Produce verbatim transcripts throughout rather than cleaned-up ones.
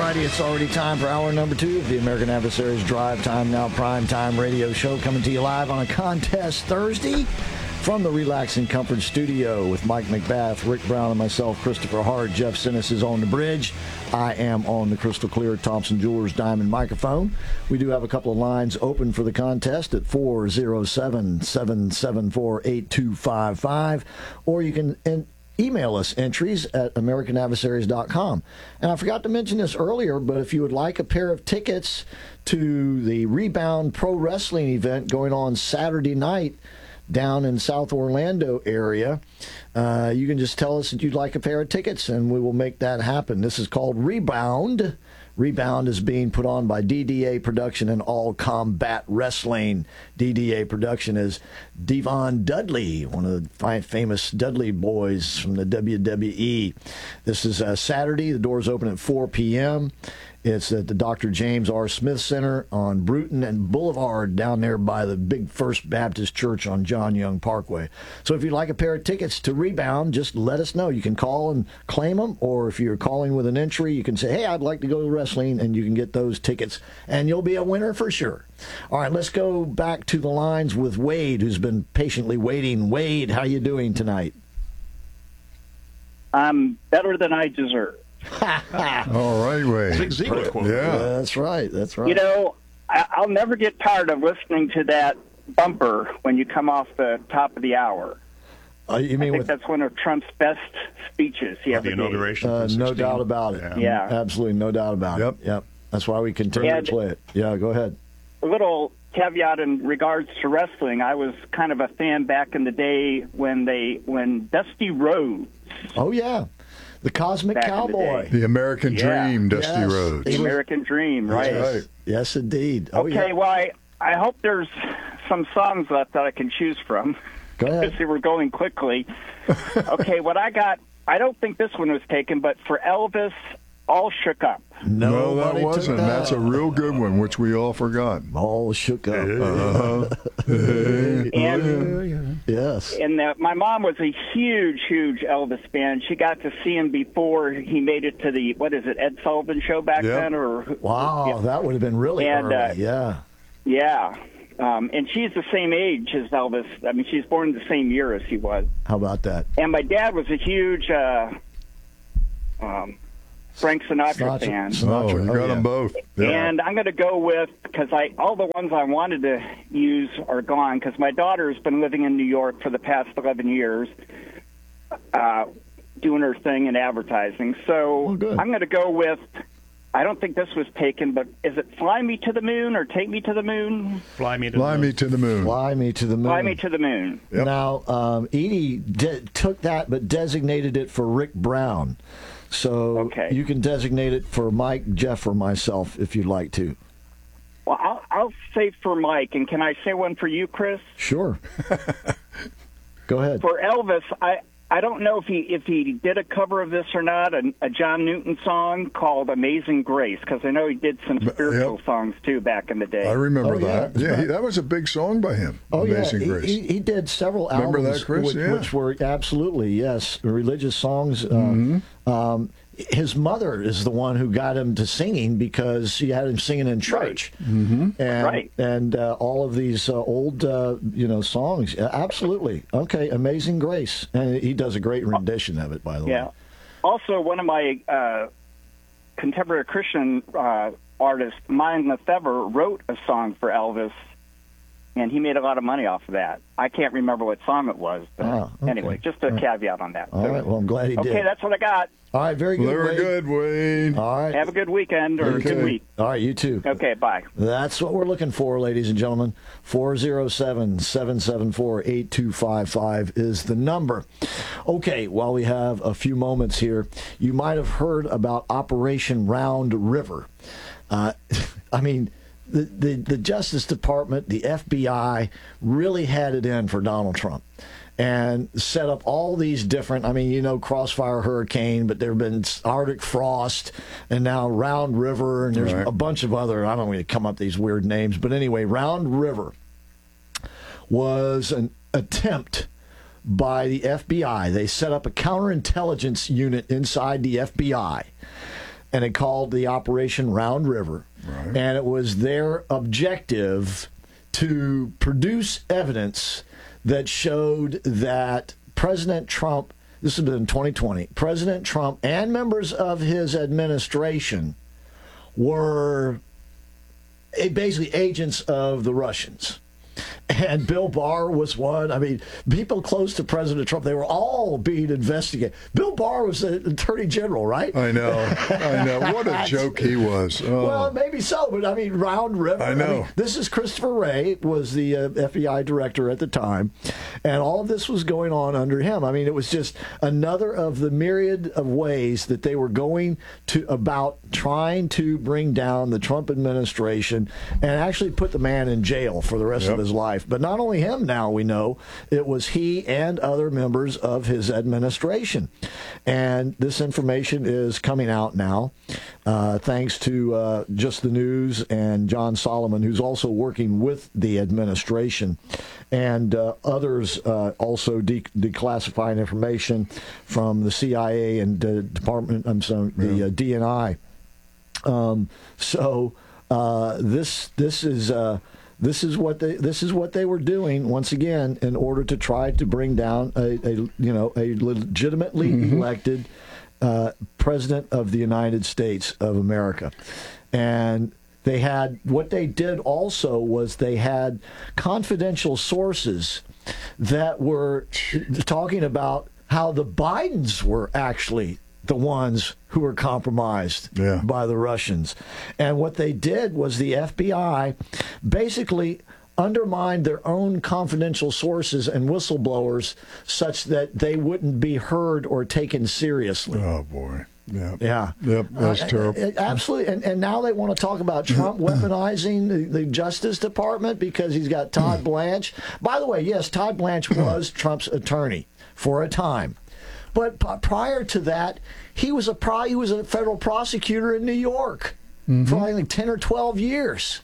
righty, it's already time for hour number two of the American Adversaries Drive Time Now Prime Time radio show, coming to you live on a contest Thursday from the Relax and Comfort studio with Mike McBath, Rick Brown, and myself, Christopher Hart. Jeff Sinnis is on the bridge. I am on the crystal clear Thompson Jewelers Diamond microphone. We do have a couple of lines open for the contest at four oh seven, seven seven four, eight two five five, or you can in, email us entries at american adversaries dot com. And I forgot to mention this earlier, but if you would like a pair of tickets to the Rebound Pro Wrestling event going on Saturday night down in South Orlando area, uh, you can just tell us that you'd like a pair of tickets, and we will make that happen. This is called Rebound. Rebound is being put on by D D A Production and All Combat Wrestling. D D A Production is Devon Dudley, one of the famous Dudley boys from the W W E. This is uh, Saturday. The doors open at four p.m. It's at the Doctor James R. Smith Center on Bruton and Boulevard down there by the big First Baptist Church on John Young Parkway. So if you'd like a pair of tickets to Rebound, just let us know. You can call and claim them, or if you're calling with an entry, you can say, hey, I'd like to go to wrestling, and you can get those tickets, and you'll be a winner for sure. All right, let's go back to the lines with Wade, who's been patiently waiting. Wade, how you doing tonight? I'm better than I deserve. All right, Wade. Big Ziegler quote. Yeah. That's right. That's right. You know, I, I'll never get tired of listening to that bumper when you come off the top of the hour. Uh, you mean I think with, that's one of Trump's best speeches he The ever gave. inauguration. uh, for no sixteen. doubt about it. Yeah. Yeah. Absolutely, no doubt about Yep. it. Yep. That's why we continue And- to play it. Yeah, go ahead. A little caveat in regards to wrestling. I was kind of a fan back in the day when they when Dusty Rhodes, Oh, yeah. The Cosmic Back in the Cowboy. day. The American Yeah. Dream, Dusty Yes. Rhodes. the American Dream, right? That's right. Yes, indeed. Oh, Okay, yeah. well, I, I hope there's some songs left that I can choose from. Go ahead. Because they were going quickly. Okay, what I got, I don't think this one was taken, but for Elvis, All Shook Up. No, that Nobody took wasn't. that. That's a real good one, which we all forgot. All shook up. Uh-huh. And Yes. and the, my mom was a huge, huge Elvis fan. She got to see him before he made it to the, what is it, Ed Sullivan show back Yep. then? Or Wow, that would have been really And, early. uh, yeah. Yeah. Um, and she's the same age as Elvis. I mean, she's born the same year as he was. How about that? And my dad was a huge uh, um, Frank Sinatra, Sinatra- fan. Oh, you Oh, got yeah. them both. Yeah. And I'm going to go with, because I all the ones I wanted to use are gone, because my daughter has been living in New York for the past eleven years, uh, doing her thing in advertising. So Oh, good. I'm going to go with, I don't think this was taken, but is it Fly Me to the Moon or Take Me to the Moon? Fly me to Fly the me moon. to the moon. Fly me to the moon. Fly Me to the Moon. Yep. Now, um, Edie de- took that but designated it for Rick Brown. So Okay. you can designate it for Mike, Jeff, or myself if you'd like to. Well, I'll, I'll say for Mike, and can I say one for you, Chris? Sure. Go ahead. For Elvis, I I don't know if he if he did a cover of this or not, a, a John Newton song called "Amazing Grace," because I know he did some spiritual yep. songs too back in the day. I remember Oh, yeah. that. Yeah, he, that was a big song by him. Oh, Amazing yeah. Grace. He, he, he did several Remember albums that, Chris? which, Yeah. which were absolutely, yes, religious songs. Uh, Mm-hmm. um, his mother is the one who got him to singing because she had him singing in church. Mm-hmm. And, Right. and uh, all of these uh, old, uh, you know, songs. Yeah, absolutely. Okay, Amazing Grace. And he does a great rendition of it, by the Yeah. way. Also, one of my uh, contemporary Christian uh, artists, Mayan Lefebvre, wrote a song for Elvis, and he made a lot of money off of that. I can't remember what song it was. But Ah, okay. Anyway, just a caveat on that. All So- right, well, I'm glad he okay, did. that's what I got. All right, very good. Very Wade. good, Wayne. All right. Have a good weekend or Okay. good week. All right, you too. Okay, bye. That's what we're looking for, ladies and gentlemen. four oh seven, seven seven four, eight two five five is the number. Okay, while we have a few moments here, you might have heard about Operation Round River. Uh, I mean, the, the, the Justice Department, the F B I, really had it in for Donald Trump. And set up all these different, I mean, you know, Crossfire Hurricane, but there have been Arctic Frost, and now Round River, and there's Right. a bunch of other, I don't want to come up with these weird names, but anyway, Round River was an attempt by the F B I. They set up a counterintelligence unit inside the F B I and it called the Operation Round River. Right. And it was their objective to produce evidence that showed that President Trump, this has been in twenty twenty, President Trump and members of his administration were basically agents of the Russians. And Bill Barr was one. I mean, people close to President Trump, they were all being investigated. Bill Barr was the Attorney General, right? I know. I know. What a joke he was. Oh. Well, maybe so, but I mean, Round River. I know. I mean, this is Christopher Wray, was the uh, F B I director at the time, and all of this was going on under him. I mean, it was just another of the myriad of ways that they were going to about trying to bring down the Trump administration and actually put the man in jail for the rest Yep. of his life. But not only him now, we know, it was he and other members of his administration. And this information is coming out now, uh, thanks to uh, Just the News and John Solomon, who's also working with the administration, and uh, others uh, also de- declassifying information from the C I A and uh, Department, I'm sorry, the Yeah. uh, D N I. Um, so uh, this this is. Uh, This is what they this is what they were doing once again in order to try to bring down a, a you know a legitimately Mm-hmm. elected uh, president of the United States of America, and they had what they did also was they had confidential sources that were talking about how the Bidens were actually the ones who were compromised Yeah. by the Russians. And what they did was the F B I basically undermined their own confidential sources and whistleblowers such that they wouldn't be heard or taken seriously. Oh, boy. Yeah. Yeah. Yep, that's Uh, terrible. uh, Absolutely. And, and now they want to talk about Trump weaponizing the, the Justice Department because he's got Todd Blanche. By the way, yes, Todd Blanche was Trump's attorney for a time. But p- prior to that, he was a pro- he was a federal prosecutor in New York for like ten or twelve years.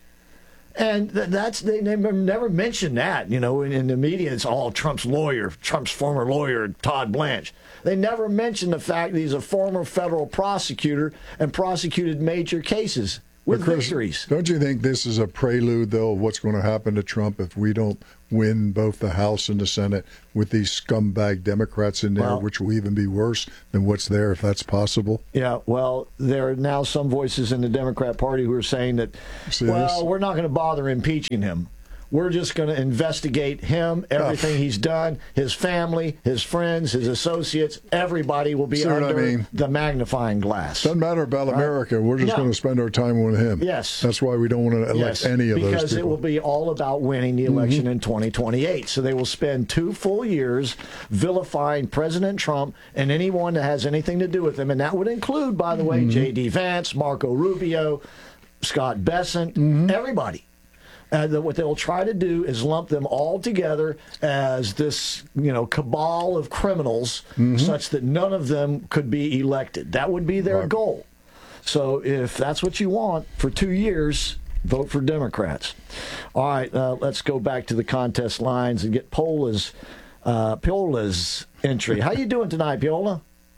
And th- that's they never, never mentioned that, you know, in, in the media. It's all Trump's lawyer, Trump's former lawyer, Todd Blanche. They never mentioned the fact that he's a former federal prosecutor and prosecuted major cases with But Chris, victories. don't you think this is a prelude, though, of what's going to happen to Trump if we don't win both the House and the Senate with these scumbag Democrats in there, Well- which will even be worse than what's there, if that's possible? Yeah, well, there are now some voices in the Democrat Party who are saying that, See well, this? we're not going to bother impeaching him. We're just going to investigate him, everything he's done, his family, his friends, his associates. Everybody will be See what I under mean? the magnifying glass. Doesn't matter about America. We're just No. going to spend our time with him. Yes. That's why we don't want to elect Yes, any of those because it people. will be all about winning the election in twenty twenty-eight. So they will spend two full years vilifying President Trump and anyone that has anything to do with him. And that would include, by the way, J D. Vance, Marco Rubio, Scott Bessent, everybody. Uh, the, what they'll try to do is lump them all together as this, you know, cabal of criminals, such that none of them could be elected. That would be their Right. goal. So if that's what you want for two years, vote for Democrats. All right, uh, let's go back to the contest lines and get Pola's uh, Piola's entry. How you doing tonight, Piola?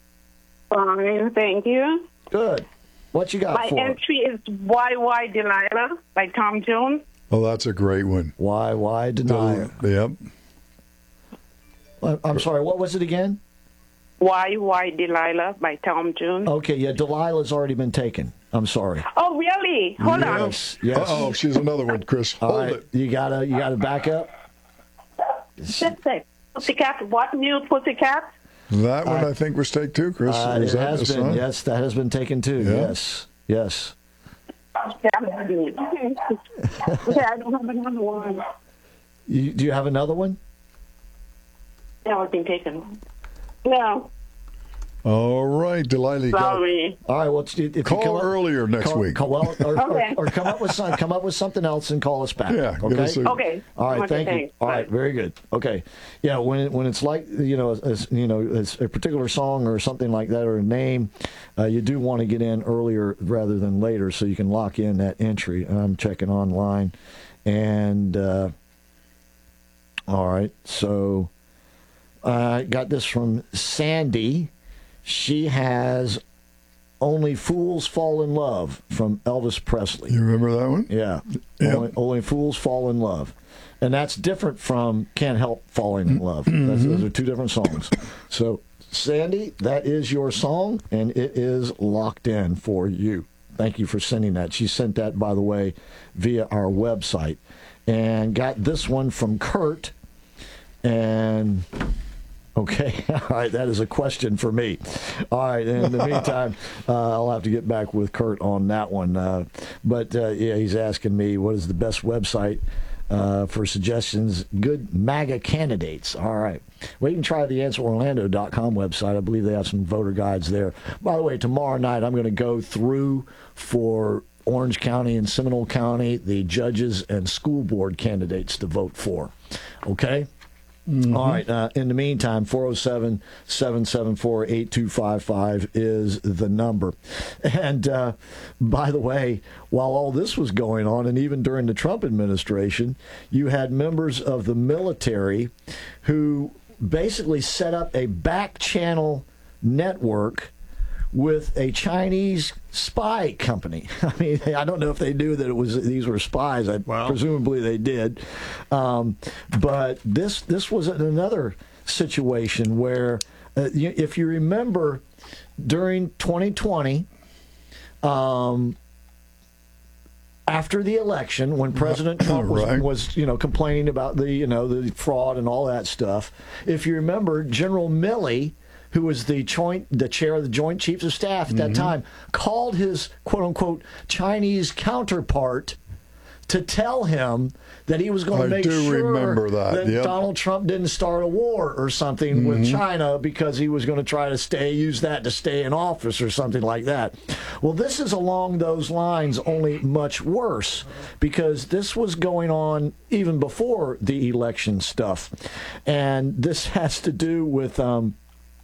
Fine, thank you. Good. What you got My for us? entry is Y Y Delilah by Tom Jones. Oh, that's a great one. Why? Why deny it? Yep. Uh, I'm sorry. What was it again? Y Y Delilah by Tom Jones. Okay, yeah, Delilah's already been taken. I'm sorry. Oh, really? Hold on. Yes, yes. Uh-oh, she's another one, Chris. All Hold right, it. you gotta, you gotta back up. Just a sec. Pussycat, what new Pussycat? That one, I think, was take two, Chris. Uh, Was it that has the been. song? Yes, that has been taken too. Yeah. Yes, yes. Okay, I'm not doing it. Okay. Okay, I don't have another one. You, do you have another one? That was been taken. No, All right, Delilah. you got it. sorry. All right. Well, if you Call come up, earlier next call, week. Call, well, or, Okay. or, or come up with some, come up with something else and call us back. Yeah, give Okay. us a- Okay. All right, Okay, thank you. thanks. All right, Bye. very good. Okay, yeah, when it, when it's like you know, as, you know, as a particular song or something like that or a name, uh, you do want to get in earlier rather than later so you can lock in that entry. I'm checking online, and uh, all right, so I got this from Sandy. She has Only Fools Fall in Love from Elvis Presley. You remember that one? Yeah. Yep. Only, Only Fools Fall in Love. And that's different from Can't Help Falling in Love. That's, those are two different songs. So, Sandy, that is your song, and it is locked in for you. Thank you for sending that. She sent that, by the way, via our website. And got this one from Kurt. And, okay, all right, that is a question for me. All right, in the meantime, uh, I'll have to get back with Kurt on that one. Uh, but, uh, yeah, he's asking me what is the best website uh, for suggestions, good MAGA candidates. All right. Well, you can try the answer orlando dot com website. I believe they have some voter guides there. By the way, tomorrow night I'm going to go through for Orange County and Seminole County the judges and school board candidates to vote for. Okay? Mm-hmm. All right. Uh, in the meantime, four oh seven, seven seven four, eight two five five is the number. And uh, by the way, while all this was going on, and even during the Trump administration, you had members of the military who basically set up a back channel network with a Chinese spy company. I mean, I don't know if they knew that it was these were spies. I, wow. Presumably they did. Um, but this this was another situation where, uh, you, if you remember, during twenty twenty, um, after the election, when President Trump was, right. was, you know, complaining about the, you know, the fraud and all that stuff, if you remember, General Milley, who was the joint, the chair of the Joint Chiefs of Staff at that mm-hmm. time, called his quote-unquote Chinese counterpart to tell him that he was going to I make do sure remember that, that yep. Donald Trump didn't start a war or something mm-hmm. with China because he was going to try to stay, use that to stay in office or something like that. Well, this is along those lines, only much worse, because this was going on even before the election stuff. And this has to do with... Um,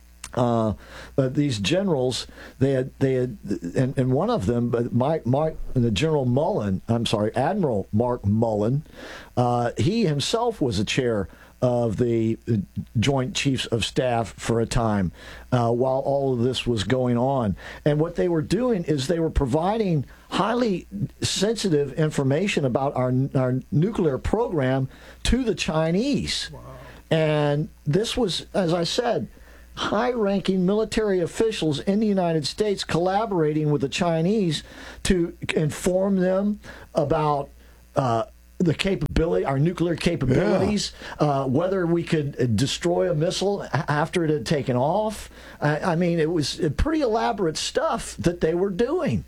Uh, uh, these generals, they had, they had, and, and one of them, but Mike, Mark, the General Mullen, I'm sorry, Admiral Mark Mullen, uh, he himself was a chair of the Joint Chiefs of Staff for a time uh, while all of this was going on. And what they were doing is they were providing highly sensitive information about our, our nuclear program to the Chinese. Wow. And this was, as I said, high-ranking military officials in the United States collaborating with the Chinese to inform them about uh, the capability, our nuclear capabilities, yeah. uh, whether we could destroy a missile after it had taken off. I, I mean, it was pretty elaborate stuff that they were doing.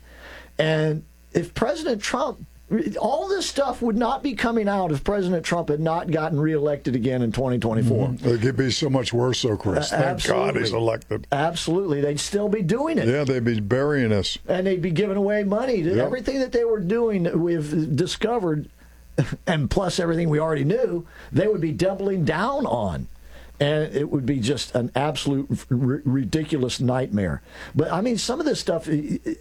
And if President Trump... all this stuff would not be coming out if President Trump had not gotten reelected again in twenty twenty-four. Mm-hmm. It could be so much worse, though, Chris. Uh, Thank God he's elected. Absolutely. They'd still be doing it. Yeah, they'd be burying us. And they'd be giving away money. Yep. Everything that they were doing that we've discovered, and plus everything we already knew, they would be doubling down on. And it would be just an absolute r- ridiculous nightmare. But, I mean, some of this stuff... It, it,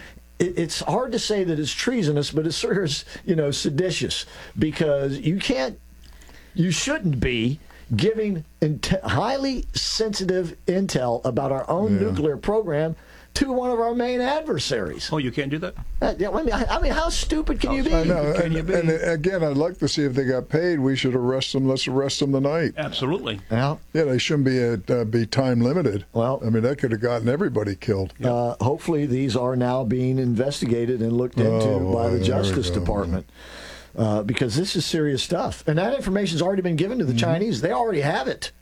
it's hard to say that it's treasonous, but it's sort of, you know, seditious, because you can't, you shouldn't be giving int- highly sensitive intel about our own yeah. nuclear program to one of our main adversaries. Oh, you can't do that? Uh, yeah, I, mean, I, I mean, how stupid can you be? I know. Can and, you be? and again, I'd like to see if they got paid. We should arrest them. Let's arrest them tonight. Absolutely. Well, yeah, they shouldn't be at, uh, be time limited. Well, I mean, that could have gotten everybody killed. Uh, hopefully, these are now being investigated and looked into oh, by the there Justice Department. Uh, because this is serious stuff. And that information's already been given to the mm-hmm. Chinese. They already have it.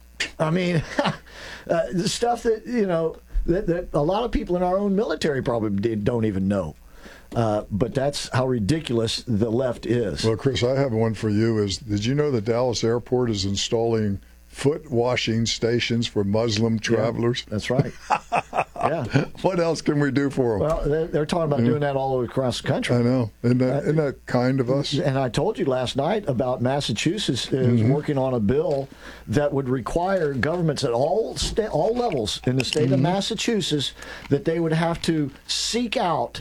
I mean, uh, the stuff that, you know, That, that a lot of people in our own military probably don't even know. Uh, but that's how ridiculous the left is. Well, Chris, I have one for you. Is Did you know the Dallas airport is installing foot washing stations for Muslim travelers? Yeah, that's right. Yeah. What else can we do for them? Well, they're, they're talking about yeah. doing that all over across the country. I know. Isn't that, uh, isn't that kind of us? And I told you last night about Massachusetts is mm-hmm. working on a bill that would require governments at all sta- all levels in the state mm-hmm. of Massachusetts that they would have to seek out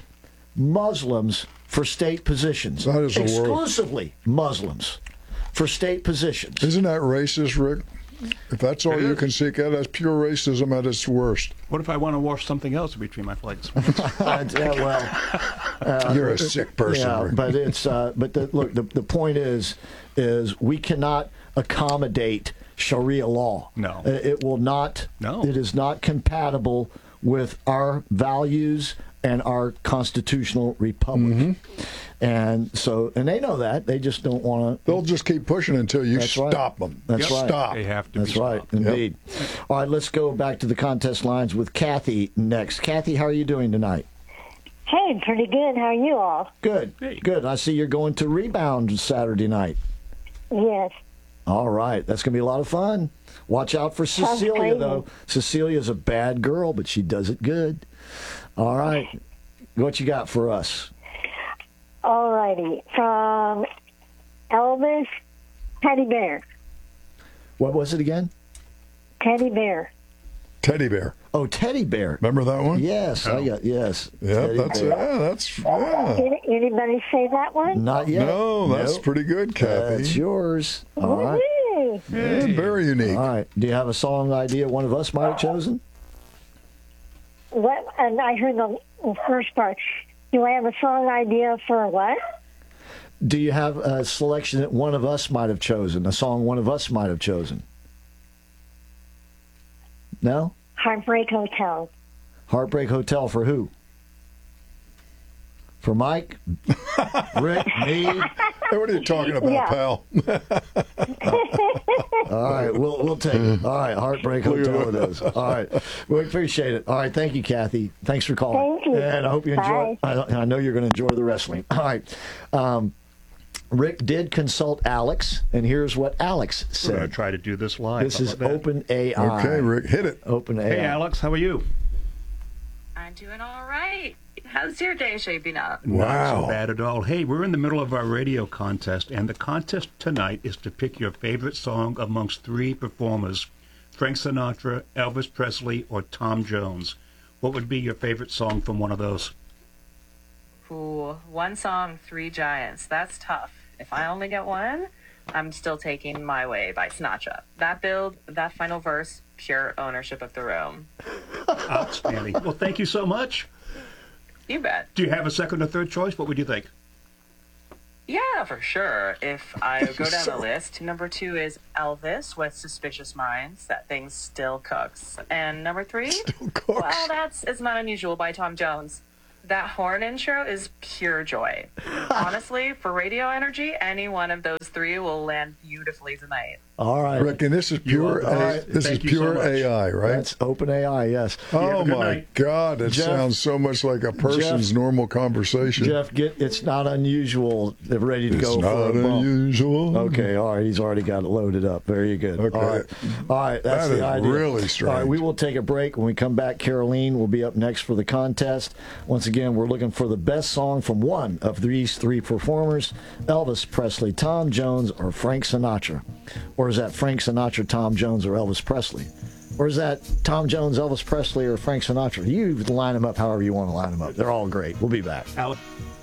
Muslims for state positions. That is exclusively Muslims for state positions. Isn't that racist, Rick? If that's all It you is. can seek out, that's pure racism at its worst. What if I want to wash something else between my legs? Uh, yeah, well, uh, You're a sick person. yeah, Rick. but it's uh, but the, look, the the point is is we cannot accommodate Sharia law. No. Uh, it will not. No. It is not compatible with our values and our constitutional republic. Mm-hmm. And so, and they know that. They just don't want to. They'll just keep pushing until you That's right. stop them. That's right. Stop. They have to That's be right, stopped. indeed. All right, let's go back to the contest lines with Kathy next. Kathy, how are you doing tonight? Hey, pretty good. How are you all? Good, Hey. good. I see you're going to Rebound Saturday night. Yes. All right, that's going to be a lot of fun. Watch out for Sounds Cecilia, crazy. though. Cecilia's a bad girl, but she does it good. All right, what you got for us? All righty. From Elvis, Teddy Bear. What was it again? Teddy Bear. Teddy bear. Oh, Teddy Bear. Remember that one? Yes, I got yes. Yeah, Teddy that's Bear. yeah, that's yeah. Did anybody say that one? Not yet. No, that's Nope. pretty good, Kathy. That's yours. All right. Woohoo. Yeah, very unique. All right. Do you have a song idea one of us might have chosen? What? And I heard the the first part. Do I have a song idea for what? Do you have a selection that one of us might have chosen? A song one of us might have chosen? No? Heartbreak Hotel. Heartbreak Hotel for who? For Mike? Rick? Me? Hey, what are you talking about, Yeah. pal? All right, we'll we'll take it. All right, Heartbreak Hotel it is. All right, we appreciate it. All right, thank you, Kathy. Thanks for calling. Thank you. And I hope you enjoy. Bye. I, I know you're going to enjoy the wrestling. All right. Um, Rick did consult Alex, and here's what Alex We're going to said. try to do this live. This How is about that? Open A I. Okay, Rick, hit it. Open A I. Hey, Alex, how are you? I'm doing all right. How's your day shaping up? Not Wow. so bad at all. Hey, we're in the middle of our radio contest, and the contest tonight is to pick your favorite song amongst three performers, Frank Sinatra, Elvis Presley, or Tom Jones. What would be your favorite song from one of those? Ooh, one song, three giants. That's tough. If I only get one, I'm still taking My Way by Sinatra. That build, that final verse, pure ownership of the room. Outstanding. Well, thank you so much. You bet. Do you have a second or third choice? What would you think? Yeah, for sure. If I go down the list, number two is Elvis with Suspicious Minds. That thing still cooks. And number three, Cooks. well, that's It's Not Unusual by Tom Jones. That horn intro is pure joy. Honestly, for radio energy, any one of those three will land beautifully tonight. All right. Rick, and this is You pure. are the A, best. this Thank is you so pure much. A I, right? That's Open A I, yes. have Oh a good my night. God! It Jeff- sounds so much like a person's Jeff- normal conversation. Jeff, get it's not unusual. They're ready to it's go for not a bump. unusual. Okay, all right. He's already got it loaded up. Very good. Okay. All right. All right, that's That the is idea. really All strange. right, we will take a break. When we come back, Caroline will be up next for the contest. Once again, we're looking for the best song from one of these three performers, Elvis Presley, Tom Jones, or Frank Sinatra. Or is that Frank Sinatra, Tom Jones, or Elvis Presley? Or is that Tom Jones, Elvis Presley, or Frank Sinatra? You line them up however you want to line them up. They're all great. We'll be back. Alex?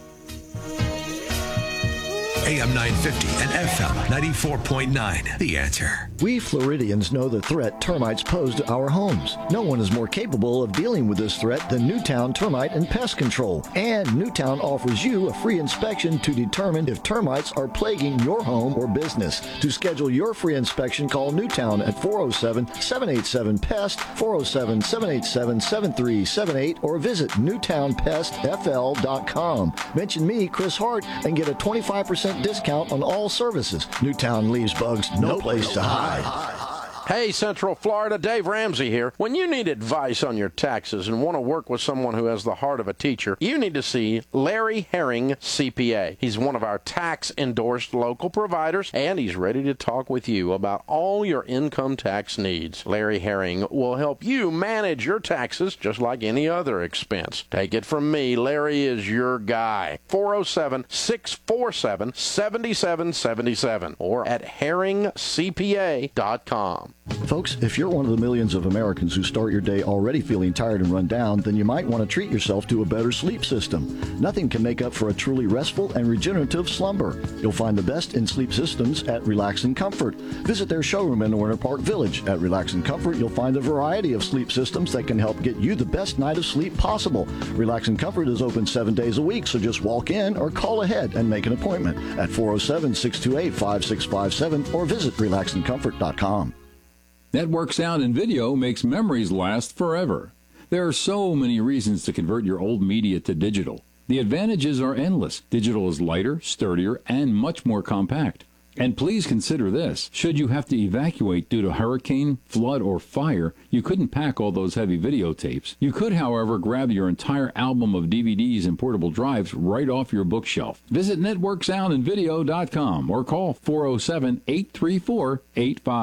A M nine fifty and F M ninety-four point nine. The Answer. We Floridians know the threat termites pose to our homes. No one is more capable of dealing with this threat than Newtown Termite and Pest Control. And Newtown offers you a free inspection to determine if termites are plaguing your home or business. To schedule your free inspection, call Newtown at four oh seven, seven eight seven, P E S T, four oh seven, seven eight seven, seven three seven eight, or visit newtown pest f l dot com. Mention me, Chris Hart, and get a twenty-five percent discount on all services. Newtown leaves bugs no place to hide. Hey, Central Florida, Dave Ramsey here. When you need advice on your taxes and want to work with someone who has the heart of a teacher, you need to see Larry Herring, C P A. He's one of our tax-endorsed local providers, and he's ready to talk with you about all your income tax needs. Larry Herring will help you manage your taxes just like any other expense. Take it from me, Larry is your guy. four oh seven, six four seven, seven seven seven seven or at herring c p a dot com. Folks, if you're one of the millions of Americans who start your day already feeling tired and run down, then you might want to treat yourself to a better sleep system. Nothing can make up for a truly restful and regenerative slumber. You'll find the best in sleep systems at Relax and Comfort. Visit their showroom in Winter Park Village. At Relax and Comfort, you'll find a variety of sleep systems that can help get you the best night of sleep possible. Relax and Comfort is open seven days a week, so just walk in or call ahead and make an appointment at four oh seven, six two eight, five six five seven or visit relax and comfort dot com. Network Sound and Video makes memories last forever. There are so many reasons to convert your old media to digital. The advantages are endless. Digital is lighter, sturdier, and much more compact. And please consider this. Should you have to evacuate due to hurricane, flood, or fire, you couldn't pack all those heavy videotapes. You could, however, grab your entire album of D V Ds and portable drives right off your bookshelf. Visit network sound and video dot com or call four oh seven, eight three four, eight five